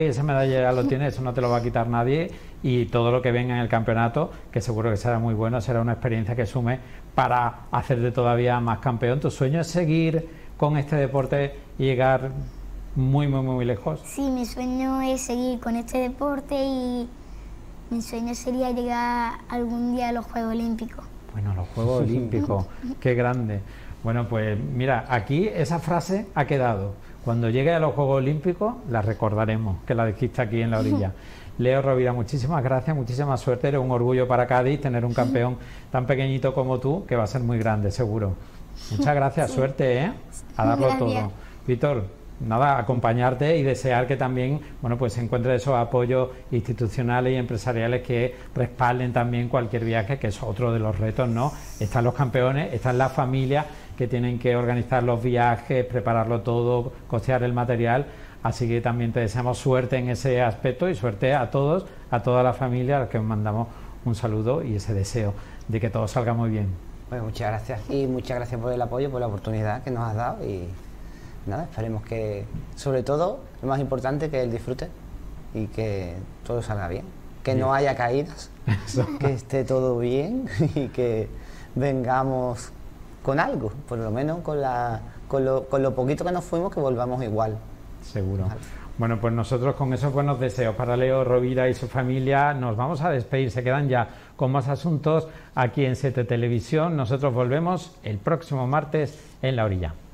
Esa medalla ya lo tienes, eso no te lo va a quitar nadie, y todo lo que venga en el campeonato, que seguro que será muy bueno, será una experiencia que sume para hacerte todavía más campeón. ¿Tu sueño es seguir con este deporte y llegar muy lejos? Sí, mi sueño es seguir con este deporte y mi sueño sería llegar algún día a los Juegos Olímpicos. Bueno, los Juegos Olímpicos, qué grande. Bueno, pues mira, aquí esa frase ha quedado. Cuando llegue a los Juegos Olímpicos la recordaremos, que la dijiste aquí en la orilla. Leo Rovira, muchísimas gracias, muchísima suerte. Eres un orgullo para Cádiz tener un campeón tan pequeñito como tú, que va a ser muy grande, seguro. Muchas gracias, suerte, ¿eh? A darlo todo. Víctor, nada, acompañarte y desear que también, bueno, pues se encuentre esos apoyos institucionales y empresariales que respalden también cualquier viaje, que es otro de los retos, ¿no? Están los campeones, están las familias que tienen que organizar los viajes, prepararlo todo, costear el material, así que también te deseamos suerte en ese aspecto y suerte a todos, a toda la familia, a los que os mandamos un saludo y ese deseo de que todo salga muy bien. Bueno, muchas gracias y muchas gracias por el apoyo, por la oportunidad que nos has dado y nada, esperemos que, sobre todo, lo más importante, que él disfrute y que todo salga bien, que no haya caídas, que esté todo bien y que vengamos con algo, por lo menos con lo poquito que nos fuimos, que volvamos igual. Seguro. Bueno, pues nosotros con esos buenos deseos para Leo Rovira y su familia nos vamos a despedir. Se quedan ya con más asuntos aquí en 7 Televisión. Nosotros volvemos el próximo martes en La Orilla.